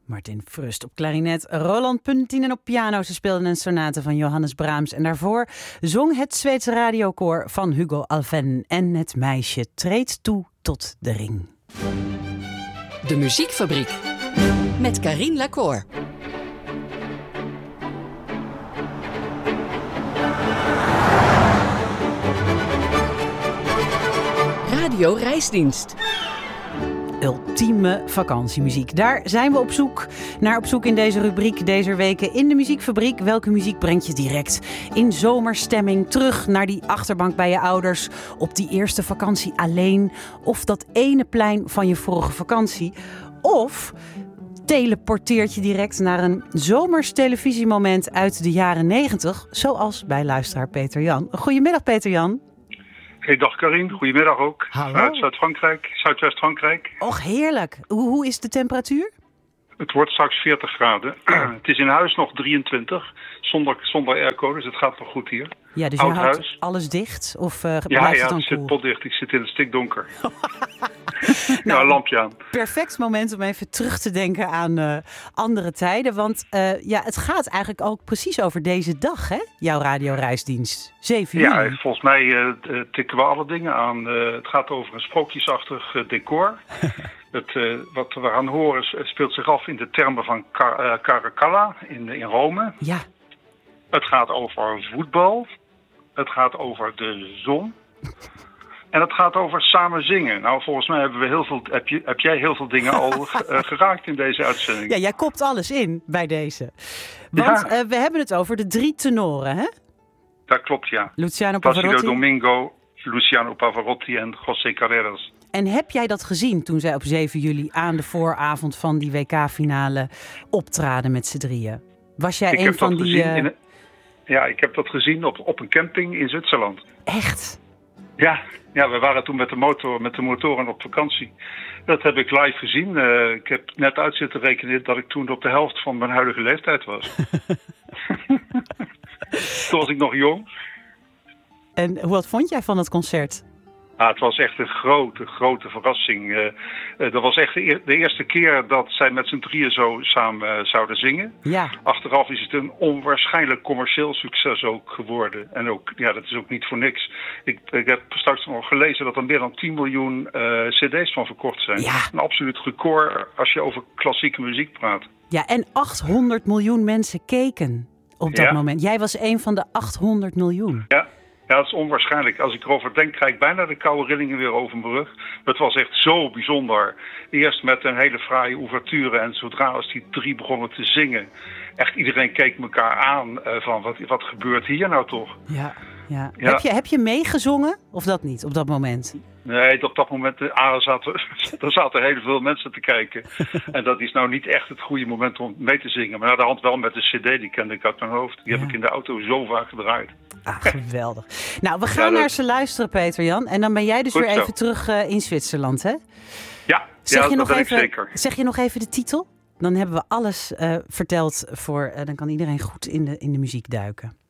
Martin Frust op klarinet, Roland Puntinen op piano. Ze speelden een sonate van Johannes Brahms. En daarvoor zong het Zweedse radiokoor van Hugo Alfvén. En het meisje treedt toe tot de ring. De Muziekfabriek met Carien Lacour. Radio Reisdienst. Ultieme vakantiemuziek. Daar zijn we op zoek in deze rubriek deze weken in de Muziekfabriek. Welke muziek brengt je direct in zomerstemming terug naar die achterbank bij je ouders, op die eerste vakantie alleen, of dat ene plein van je vorige vakantie, of teleporteert je direct naar een zomers televisiemoment uit de jaren 90, zoals bij luisteraar Peter Jan. Goedemiddag Peter Jan. Hey, dag Carien, goedemiddag ook. Hallo. Vanuit Zuid-Frankrijk, Zuidwest-Frankrijk. Och, heerlijk. Hoe is de temperatuur? Het wordt straks 40 graden. Het is in huis nog 23, zonder airco, dus het gaat nog goed hier. Ja, dus Oud je houdt huis. alles dicht? Of Ja, blijft het dan het zit koel? potdicht. Ik zit in het stikdonker. Nou, een lampje aan. Perfect moment om even terug te denken aan andere tijden. Want het gaat eigenlijk ook precies over deze dag, hè? Jouw radioreisdienst. 7 juli. Ja, volgens mij tikken we alle dingen aan. Het gaat over een sprookjesachtig decor. Wat we gaan horen speelt zich af in de termen van Caracalla in Rome. Ja. Het gaat over voetbal. Het gaat over de zon. En het gaat over samen zingen. Nou, volgens mij heb jij heel veel dingen al geraakt in deze uitzending. Ja, jij kopt alles in bij deze. Want we hebben het over de 3 tenoren, hè? Dat klopt, ja. Luciano Placido Pavarotti. Domingo, Luciano Pavarotti en José Carreras. En heb jij dat gezien toen zij op 7 juli aan de vooravond van die WK-finale optraden met z'n drieën? Was jij een van die... Ja, ik heb dat gezien op een camping in Zwitserland. Echt? Ja, we waren toen met de motoren op vakantie. Dat heb ik live gezien. Ik heb net uit zitten rekenen dat ik toen op de helft van mijn huidige leeftijd was. Toen was ik nog jong. En wat vond jij van het concert? Het was echt een grote verrassing. Dat was echt de eerste keer dat zij met z'n drieën zo samen zouden zingen. Ja. Achteraf is het een onwaarschijnlijk commercieel succes ook geworden. En ook, ja, dat is ook niet voor niks. Ik heb straks nog gelezen dat er meer dan 10 miljoen cd's van verkocht zijn. Ja. Een absoluut record als je over klassieke muziek praat. Ja, en 800 miljoen mensen keken op dat moment. Jij was een van de 800 miljoen. Ja, dat is onwaarschijnlijk. Als ik erover denk, krijg ik bijna de koude rillingen weer over mijn rug. Maar het was echt zo bijzonder. Eerst met een hele fraaie ouverture en zodra als die 3 begonnen te zingen, echt iedereen keek elkaar aan van wat gebeurt hier nou toch? Ja. Ja. Heb je meegezongen of dat niet op dat moment? Nee, op dat moment er zaten heel veel mensen te kijken. En dat is nou niet echt het goede moment om mee te zingen. Maar naar de hand wel met de cd, die kende ik uit mijn hoofd. Die heb ik in de auto zo vaak gedraaid. Geweldig. Nou, we gaan naar ze luisteren, Peter Jan. En dan ben jij dus Goed weer zo. even terug in Zwitserland, hè? Ja, dat ben ik zeker. Zeg je nog even de titel? Dan hebben we alles verteld dan kan iedereen goed in de muziek duiken.